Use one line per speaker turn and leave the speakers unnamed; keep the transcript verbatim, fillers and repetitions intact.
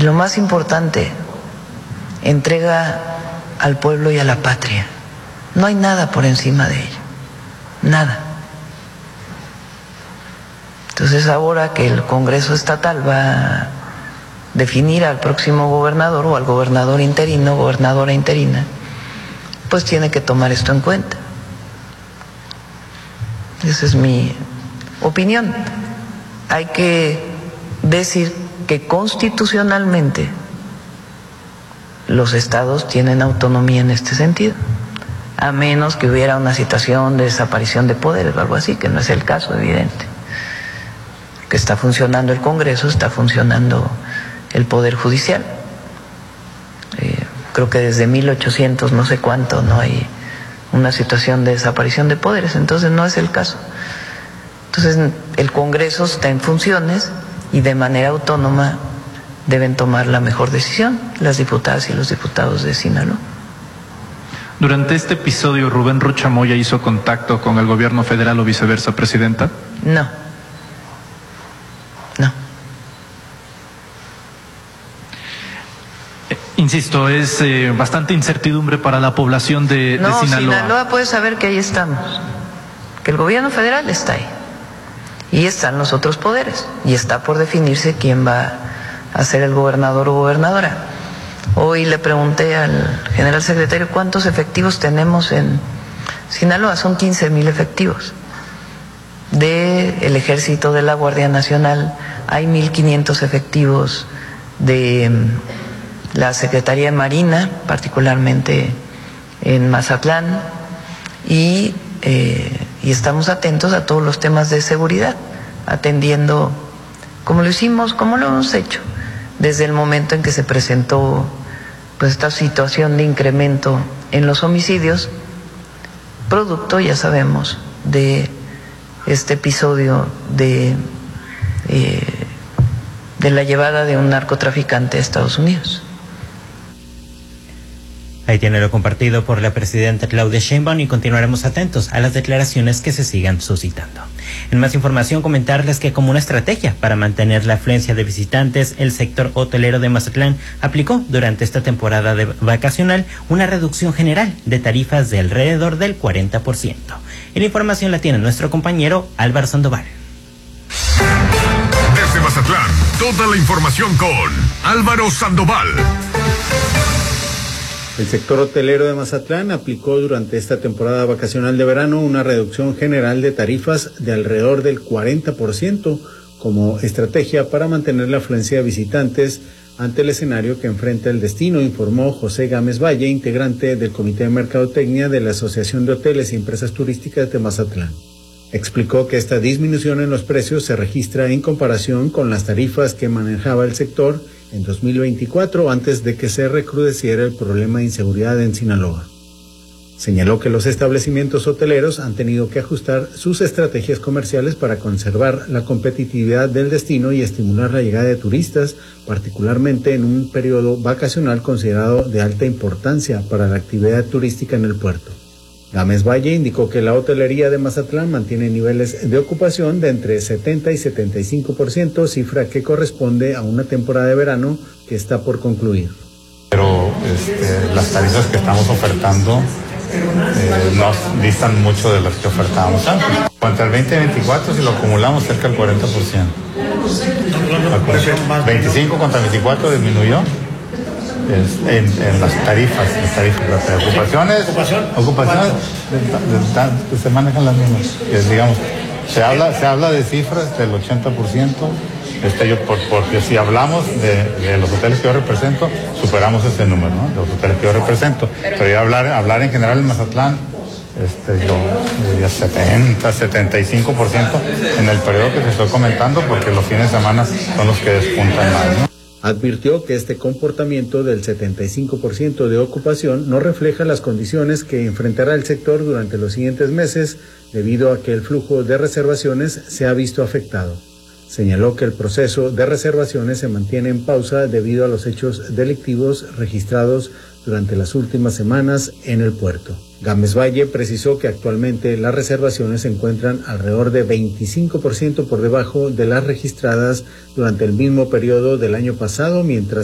lo más importante, entrega al pueblo y a la patria. No hay nada por encima de ello, nada. Entonces ahora que el Congreso Estatal va a definir al próximo gobernador o al gobernador interino, gobernadora interina, pues tiene que tomar esto en cuenta. Esa es mi opinión. Hay que decir que constitucionalmente los estados tienen autonomía en este sentido, a menos que hubiera una situación de desaparición de poderes o algo así, que no es el caso, evidente. Que está funcionando el Congreso, está funcionando el Poder Judicial. Eh, creo que desde mil ochocientos no sé cuánto no hay una situación de desaparición de poderes, entonces no es el caso. Entonces el Congreso está en funciones y de manera autónoma deben tomar la mejor decisión las diputadas y los diputados de Sinaloa.
Durante este episodio, ¿Rubén Rocha Moya hizo contacto con el gobierno federal o viceversa, Presidenta?
No. No.
Eh, insisto, es eh, bastante incertidumbre para la población de,
no,
de Sinaloa.
Sinaloa puede saber que ahí estamos, que el gobierno federal está ahí y están los otros poderes y está por definirse quién va a ser el gobernador o gobernadora. Hoy le pregunté al general secretario cuántos efectivos tenemos en Sinaloa. Son quince mil efectivos. Del Ejército, de la Guardia Nacional, hay mil quinientos efectivos de la Secretaría de Marina, particularmente en Mazatlán, y, eh, y estamos atentos a todos los temas de seguridad, atendiendo como lo hicimos, como lo hemos hecho, desde el momento en que se presentó pues esta situación de incremento en los homicidios, producto, ya sabemos, de este episodio de, eh, de la llevada de un narcotraficante a Estados Unidos.
Ahí tiene lo compartido por la presidenta Claudia Sheinbaum y continuaremos atentos a las declaraciones que se sigan suscitando. En más información, comentarles que como una estrategia para mantener la afluencia de visitantes, el sector hotelero de Mazatlán aplicó durante esta temporada de vacacional una reducción general de tarifas de alrededor del cuarenta por ciento. Y la información la tiene nuestro compañero Álvaro Sandoval.
Desde Mazatlán, toda la información con Álvaro Sandoval.
El sector hotelero de Mazatlán aplicó durante esta temporada vacacional de verano una reducción general de tarifas de alrededor del cuarenta por ciento como estrategia para mantener la afluencia de visitantes ante el escenario que enfrenta el destino, informó José Gámez Valle, integrante del Comité de Mercadotecnia de la Asociación de Hoteles y Empresas Turísticas de Mazatlán. Explicó que esta disminución en los precios se registra en comparación con las tarifas que manejaba el sector en dos mil veinticuatro, antes de que se recrudeciera el problema de inseguridad en Sinaloa. Señaló que los establecimientos hoteleros han tenido que ajustar sus estrategias comerciales para conservar la competitividad del destino y estimular la llegada de turistas, particularmente en un periodo vacacional considerado de alta importancia para la actividad turística en el puerto. Gámez Valle indicó que la hotelería de Mazatlán mantiene niveles de ocupación de entre setenta y setenta y cinco por ciento, cifra que corresponde a una temporada de verano que está por concluir.
Pero este, las tarifas que estamos ofertando eh, no distan mucho de las que ofertábamos antes. Contra el veinte veinticuatro, si lo acumulamos, cerca del cuarenta por ciento. veinticinco contra veinticuatro disminuyó. En, en las tarifas, las tarifas, las ocupaciones, ¿Ocupación? ocupaciones, de, de, de, se manejan las mismas. Es, digamos, se habla, se habla de cifras del ochenta por ciento, este, yo, por, porque si hablamos de, de los hoteles que yo represento, superamos ese número, ¿no? De los hoteles que yo represento. Pero yo hablar, hablar en general en Mazatlán, este, yo diría setenta, setenta y cinco por ciento en el periodo que te estoy comentando, porque los fines de semana son los que despuntan más, ¿no?
Advirtió que este comportamiento del setenta y cinco por ciento de ocupación no refleja las condiciones que enfrentará el sector durante los siguientes meses, debido a que el flujo de reservaciones se ha visto afectado. Señaló que el proceso de reservaciones se mantiene en pausa debido a los hechos delictivos registrados durante las últimas semanas en el puerto. Gámez Valle precisó que actualmente las reservaciones se encuentran alrededor de veinticinco por ciento por debajo de las registradas durante el mismo periodo del año pasado, mientras